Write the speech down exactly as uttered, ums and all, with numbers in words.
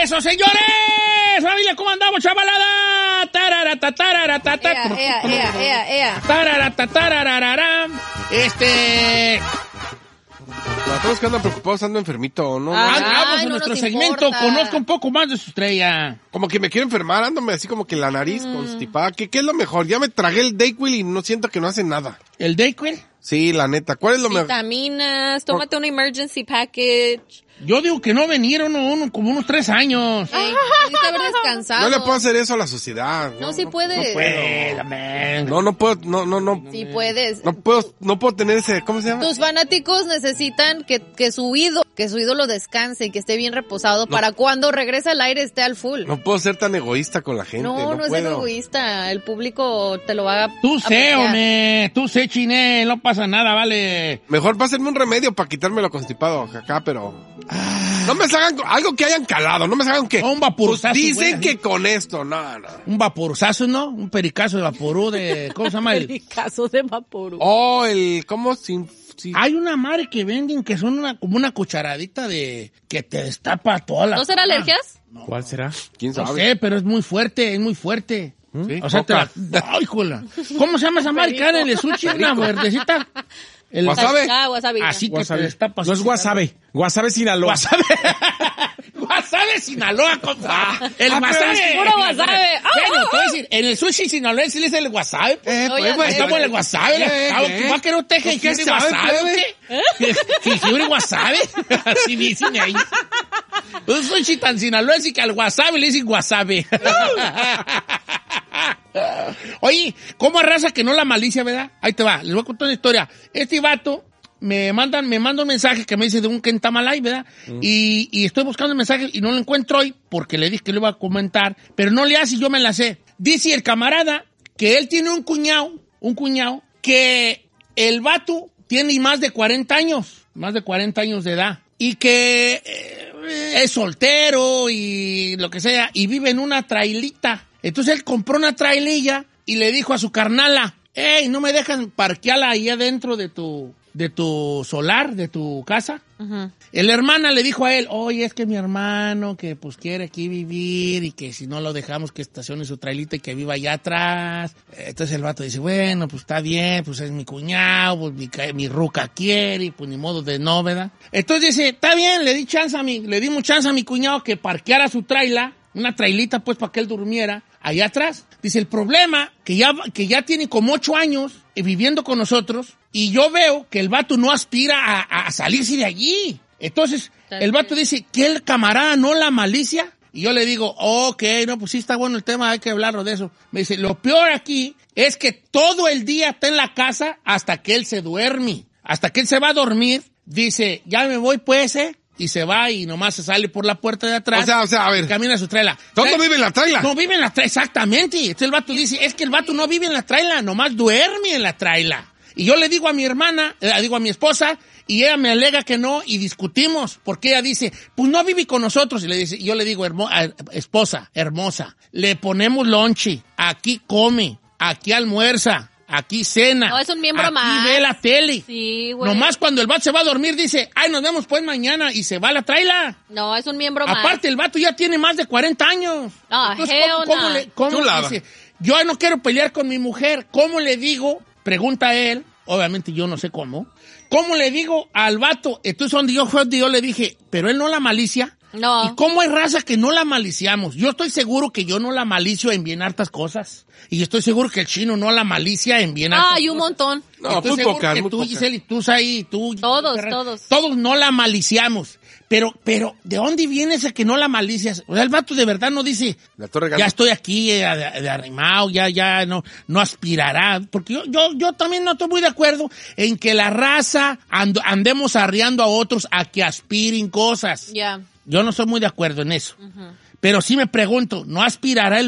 ¡Eso, señores! ¡Familia, cómo andamos, chavalada! ¡Tararata, tararata, Ea, ea, ea, ea, ea. tararata, tarararara! Este... Para todos que andan preocupados, ando enfermito, ¿no? Ah, Ah, vamos a no nuestro nos segmento. importa. Conozca un poco más de su estrella. Como que me quiero enfermar, ándome así como que la nariz constipada. ¿Qué, ¿Qué es lo mejor? Ya me tragué el Dayquil y no siento que no hace nada. ¿El Dayquil? Sí, la neta. ¿Cuál es lo mejor? Vitaminas, tómate un emergency package. Yo digo que no venir uno, uno como unos tres años. Ey, necesitas haber descansado. No le puedo hacer eso a la sociedad. No, sí puedes. No puedo. Espérame. No, no puedo, no, no, no. Sí puedes. No puedo, no puedo tener ese, ¿cómo se llama? Tus fanáticos necesitan que, que su ídolo, que su ídolo descanse y que esté bien reposado para cuando regrese al aire esté al full. No puedo ser tan egoísta con la gente. no, No, no es puedo. egoísta. El público te lo va a Tú sé, apreciar. hombre. Tú sé, chiné. No pasa nada, vale. Mejor pásenme un remedio para quitarme lo constipado acá, pero... No me salgan con- algo que hayan calado, no me salgan que... O un vaporuzazo, Pues dicen güey, que así. con esto, no, no. Un vaporuzazo, ¿no? Un pericazo de vaporú de... ¿Cómo se llama? El... El caso de Vaporú. Oh, el... ¿Cómo? Sin... sin- Hay una madre que venden que son una, como una cucharadita de... que te destapa toda la... ¿No será alergias? ¿Cuál será? ¿Quién No sabe? sé, pero es muy fuerte, es muy fuerte. Sí, O sea, te la... coca. ¡Ay, jola! ¿Cómo se llama esa madre que dan en el sushi? Una verdecita. El... Wasabi. Ah, wasabi. Así que Wasabi. te destapa. No es wasabi. Wasabi Sinaloa. Wasabi. Wasabi Sinaloa, compa. El Ah, wasabi. pero puro wasabi. Ah, Bueno, ah, te voy a decir, en el sushi sinaloense sí le dicen el wasabi. Eh, Oye, pues, ahí Estamos en el wasabi. eh, Ah, eh. ¿Va a querer usted ¿Qué jengibre y sabe, wasabi o plebe? qué? Jengibre y wasabi. Así dicen ellos. Un sushi tan sinaloense que al wasabi le dicen wasabi. Oye, ¿cómo arrasa que no la malicia, verdad? Ahí te va, les voy a contar una historia. Este vato me mandan, me manda un mensaje que me dice de un Kentamalay, ¿verdad? Mm. Y, y estoy buscando el mensaje y no lo encuentro hoy porque le dije que lo iba a comentar, pero no le hace y yo me la sé. Dice el camarada que él tiene un cuñado, un cuñado, que el vato tiene más de cuarenta años, más de cuarenta años de edad, y que eh, es soltero y lo que sea, y vive en una trailita. Entonces él compró una traililla y le dijo a su carnala, hey, ¿no me dejan parquearla ahí adentro de tu, de tu solar, de tu casa? Uh-huh. La hermana le dijo a él, oye, es que mi hermano que pues quiere aquí vivir y que si no lo dejamos que estacione su trailita y que viva allá atrás. Entonces el vato dice, bueno, pues está bien, pues es mi cuñado, pues mi, mi ruca quiere, pues ni modo de no, ¿verdad? Entonces dice, está bien, le di chance a mi, le dimos chance a mi cuñado que parqueara su traila, una trailita pues para que él durmiera allá atrás. Dice, el problema que ya, que ya tiene como ocho años viviendo con nosotros y yo veo que el vato no aspira a, a salirse de allí. Entonces, el vato dice, ¿que el camarada no la malicia? Y yo le digo, ok, no, pues sí está bueno el tema, hay que hablarlo de eso. Me dice, lo peor aquí es que todo el día está en la casa hasta que él se duerme. Hasta que él se va a dormir, dice, ya me voy pues, ¿eh? Y se va y nomás se sale por la puerta de atrás. O sea, o sea, a ver. Camina a su traila. ¿Dónde vive en la traila? No vive en la traila, exactamente. Entonces el vato dice, es que el vato no vive en la traila, nomás duerme en la traila. Y yo le digo a mi hermana, le digo a mi esposa, y ella me alega que no, y discutimos, porque ella dice, pues no vive con nosotros. Y le dice, y yo le digo, hermo, esposa, hermosa, le ponemos lonche, aquí come, aquí almuerza, aquí cena. No, es un miembro aquí más. Ve la tele. Sí, güey. Nomás cuando el vato se va a dormir dice, ay, nos vemos pues mañana, y se va a la traila. No, es un miembro más. Aparte, el vato ya tiene más de cuarenta años. No, Entonces, hell ¿cómo, cómo no. le, cómo dice? Yo no quiero pelear con mi mujer. ¿Cómo le digo? Pregunta él. Obviamente yo no sé cómo. ¿Cómo le digo al vato? Entonces, donde yo, donde yo le dije, pero él no la malicia. No. ¿Y cómo hay raza que no la maliciamos? Yo estoy seguro que yo no la malicio en bien hartas cosas. Y estoy seguro que el chino no la malicia en bien hartas Ah, hay un cosas. montón. No, Estoy muy seguro pocas, que muy tú, pocas. Giselle, tú, ahí, tú. Todos, Ferrer, todos. Todos no la maliciamos. Pero, pero, ¿de dónde viene ese que no la malicias? O sea, el vato de verdad no dice, La Torre Gala. ya estoy aquí eh, de, de arrimado, ya, ya no, no aspirará. Porque yo, yo, yo también no estoy muy de acuerdo en que la raza and, andemos arriando a otros a que aspiren cosas. Ya. Yeah. Yo no estoy muy de acuerdo en eso. Uh-huh. Pero sí me pregunto, ¿no aspirará el